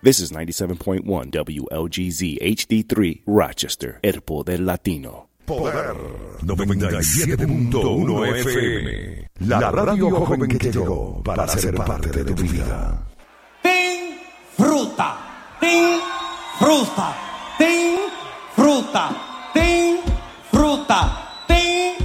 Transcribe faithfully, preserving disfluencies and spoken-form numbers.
This is ninety-seven point one W L G Z H D three Rochester, El Poder Latino. Poder noventa y siete punto uno F M. La radio joven que llegó para ser parte de tu vida. Ten fruta, ten fruta, ten fruta, ten fruta.